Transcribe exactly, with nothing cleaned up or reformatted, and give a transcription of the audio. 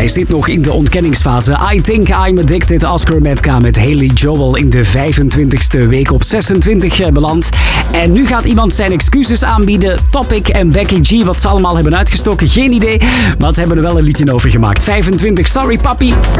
Hij zit nog in de ontkenningsfase. I Think I'm Addicted. Oscar Metka met Haley Joel in de vijfentwintigste week op zesentwintig beland. En nu gaat iemand zijn excuses aanbieden. Topic en Becky G, wat ze allemaal hebben uitgestoken, geen idee. Maar ze hebben er wel een liedje over gemaakt. vijfentwintig, sorry papi.